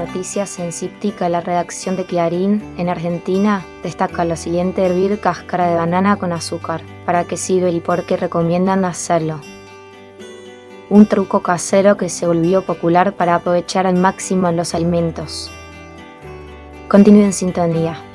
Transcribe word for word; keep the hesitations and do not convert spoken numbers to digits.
noticias en Cíptica, la redacción de Clarín, en Argentina, destaca lo siguiente: hervir cáscara de banana con azúcar. ¿Para qué sirve y por qué recomiendan hacerlo? Un truco casero que se volvió popular para aprovechar al máximo los alimentos. Continúe en sintonía.